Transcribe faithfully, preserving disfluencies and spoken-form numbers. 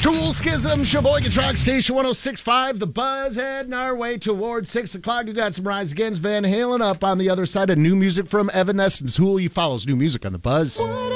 Tool Schism, Sheboygan Truck Station one oh six point five. The Buzz heading our way towards six o'clock. You got some Rise Against, Van Halen up on the other side of new music from Evanescence. Who will you follows new music on The Buzz?